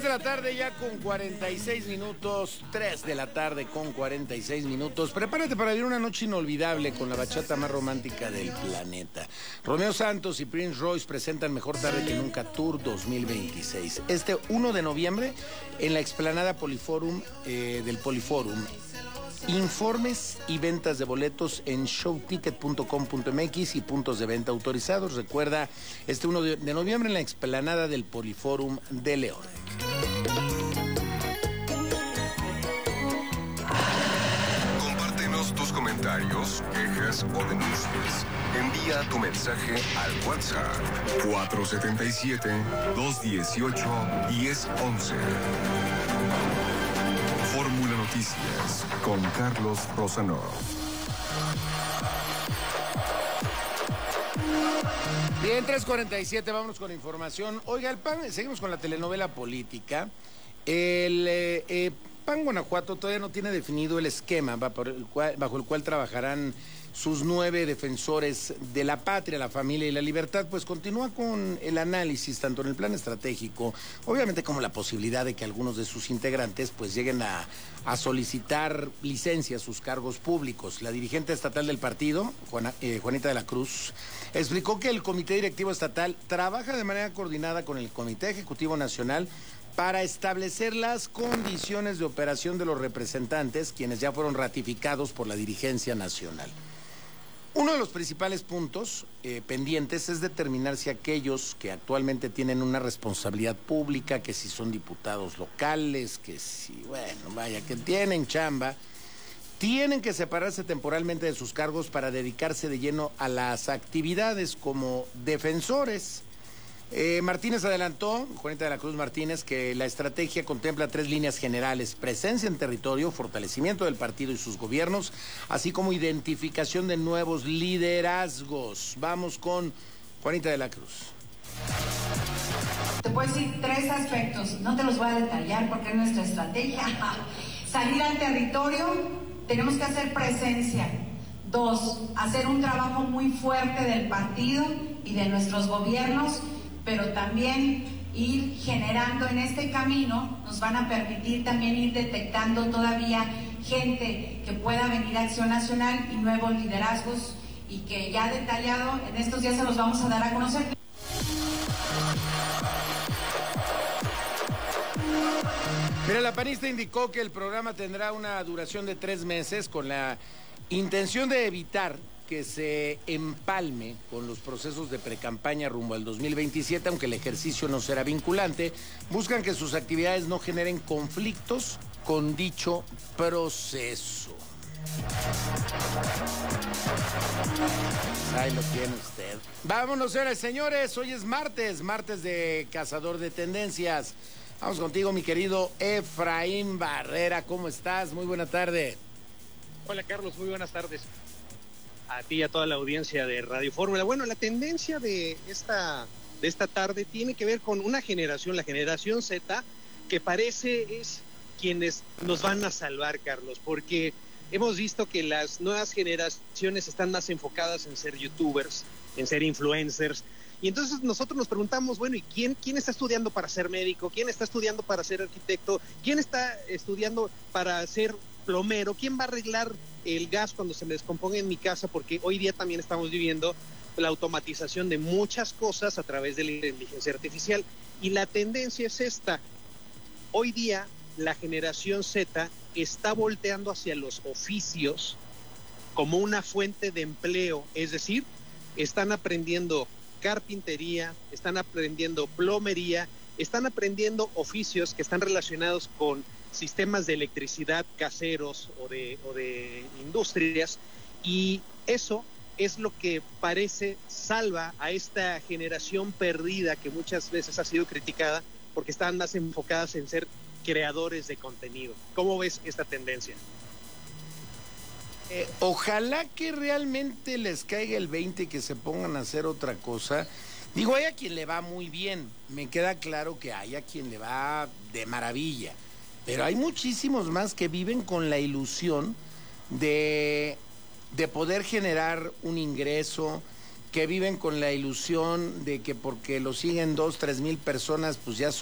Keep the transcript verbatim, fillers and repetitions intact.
tres de la tarde ya con cuarenta y seis minutos, tres de la tarde con cuarenta y seis minutos. Prepárate para vivir una noche inolvidable con la bachata más romántica del planeta. Romeo Santos y Prince Royce presentan Mejor Tarde que Nunca Tour dos mil veintiséis. Este uno de noviembre en la explanada Poliforum eh, del Poliforum. Informes y ventas de boletos en showticket punto com punto m x y puntos de venta autorizados. Recuerda, este uno de noviembre en la explanada del Poliforum de León. Compártenos tus comentarios, quejas o denuncias. Envía tu mensaje al WhatsApp cuatro siete siete, dos uno ocho, uno cero uno uno. Fórmula Noticias con Carlos Rosanov. Bien, tres cuarenta y siete, vámonos con información. Oiga, el P A N, seguimos con la telenovela política. El eh, eh, P A N Guanajuato todavía no tiene definido el esquema va, por el cual, bajo el cual trabajarán sus nueve defensores de la patria, la familia y la libertad. Pues continúa con el análisis, tanto en el plan estratégico, obviamente como la posibilidad de que algunos de sus integrantes pues lleguen a, a solicitar licencia a sus cargos públicos. La dirigente estatal del partido, Juana, eh, Juanita de la Cruz, explicó que el Comité Directivo Estatal trabaja de manera coordinada con el Comité Ejecutivo Nacional para establecer las condiciones de operación de los representantes, quienes ya fueron ratificados por la dirigencia nacional. Uno de los principales puntos eh, pendientes es determinar si aquellos que actualmente tienen una responsabilidad pública, que si son diputados locales, que si, bueno, vaya, que tienen chamba, tienen que separarse temporalmente de sus cargos para dedicarse de lleno a las actividades como defensores. Eh, Martínez adelantó, Juanita de la Cruz Martínez, que la estrategia contempla tres líneas generales: presencia en territorio, fortalecimiento del partido y sus gobiernos, así como identificación de nuevos liderazgos. Vamos con Juanita de la Cruz. Te puedo decir tres aspectos, no te los voy a detallar porque es nuestra estrategia. Salir al territorio, tenemos que hacer presencia. Dos, hacer un trabajo muy fuerte del partido y de nuestros gobiernos, pero también ir generando en este camino, nos van a permitir también ir detectando todavía gente que pueda venir a Acción Nacional y nuevos liderazgos, y que ya detallado en estos días se los vamos a dar a conocer. Mira, la panista indicó que el programa tendrá una duración de tres meses con la intención de evitar que se empalme con los procesos de precampaña rumbo al dos mil veintisiete, aunque el ejercicio no será vinculante. Buscan que sus actividades no generen conflictos con dicho proceso. Ahí lo tiene usted. Vámonos, señores, señores. Hoy es martes, martes de Cazador de Tendencias. Vamos contigo, mi querido Efraín Barrera. ¿Cómo estás? Muy buena tarde. Hola, Carlos. Muy buenas tardes. A ti y a toda la audiencia de Radio Fórmula. Bueno, la tendencia de esta, de esta tarde tiene que ver con una generación, la generación Z, que parece es quienes nos van a salvar, Carlos, porque hemos visto que las nuevas generaciones están más enfocadas en ser youtubers, en ser influencers, y entonces nosotros nos preguntamos, bueno, ¿y quién, quién está estudiando para ser médico? ¿Quién está estudiando para ser arquitecto? ¿Quién está estudiando para ser plomero? ¿Quién va a arreglar el gas cuando se me descomponga en mi casa? Porque hoy día también estamos viviendo la automatización de muchas cosas a través de la inteligencia artificial, y la tendencia es esta. Hoy día la generación Z está volteando hacia los oficios como una fuente de empleo, es decir, están aprendiendo carpintería, están aprendiendo plomería, están aprendiendo oficios que están relacionados con sistemas de electricidad caseros o de, o de industrias, y eso es lo que parece salva a esta generación perdida que muchas veces ha sido criticada porque están más enfocadas en ser creadores de contenido. ¿Cómo ves esta tendencia? Eh, ojalá que realmente les caiga el veinte y que se pongan a hacer otra cosa. Digo, hay a quien le va muy bien, me queda claro que hay a quien le va de maravilla, pero hay muchísimos más que viven con la ilusión de, de poder generar un ingreso, que viven con la ilusión de que porque lo siguen dos, tres mil personas, pues ya